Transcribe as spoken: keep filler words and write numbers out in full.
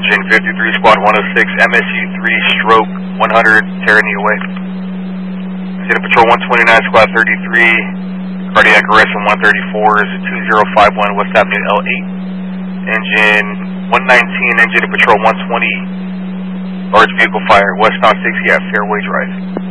Engine fifty-three, Squad one oh six, M S U three, stroke one hundred, Tyranny away. Engine Patrol one twenty-nine, Squad thirty-three, cardiac arrest from one thirty-four is two zero five one West Avenue L eight. Engine one nineteen, Engine Patrol one twenty, large vehicle fire, westbound sixty at Fairway Drive.